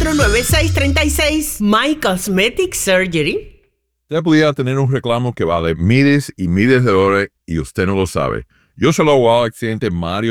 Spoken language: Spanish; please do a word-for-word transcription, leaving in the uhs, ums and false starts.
cuatro nueve seis tres seis, My Cosmetic Surgery. Usted pudiera tener un reclamo que vale miles y miles de dólares y usted no lo sabe. Yo soy el abogado del accidente Mario